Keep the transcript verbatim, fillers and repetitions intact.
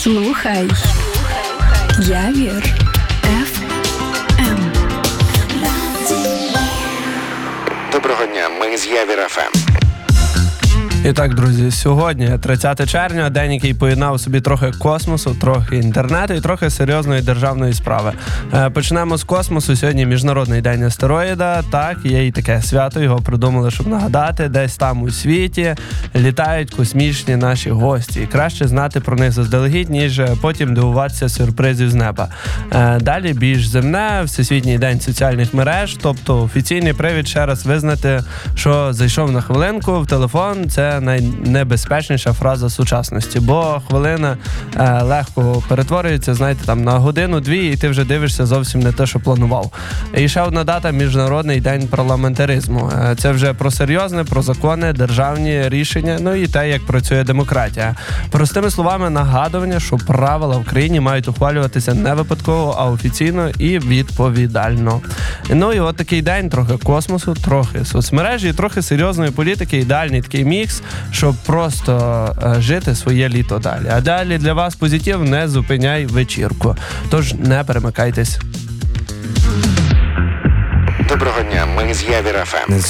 Слухай Явір еф ем. Доброго дня, ми з Явір еф ем. І так, друзі, сьогодні, тридцяте червня, день, який поєднав собі трохи космосу, трохи інтернету і трохи серйозної державної справи. Е, почнемо з космосу. Сьогодні Міжнародний день астероїда. Так, є і таке свято, його придумали, щоб нагадати. Десь там у світі літають космічні наші гості. І краще знати про них заздалегідь, ніж потім дивуватися сюрпризів з неба. Е, далі більш земне, Всесвітній день соціальних мереж, тобто офіційний привід ще раз визнати, що зайшов на хвилинку в телефон, це найнебезпечніша фраза сучасності, бо хвилина е, легко перетворюється, знаєте, там на годину-дві, і ти вже дивишся зовсім не те, що планував. І ще одна дата – Міжнародний день парламентаризму. Е, це вже про серйозне, про закони, державні рішення, ну і те, як працює демократія. Простими словами, нагадування, що правила в країні мають ухвалюватися не випадково, а офіційно і відповідально. Ну і от такий день, трохи космосу, трохи соцмережі, трохи серйозної політики, ідеальний такий мікс, щоб просто е, жити своє літо далі. А далі для вас позитив, не зупиняй вечірку. Тож не перемикайтесь. Доброго дня, ми з Явір еф ем.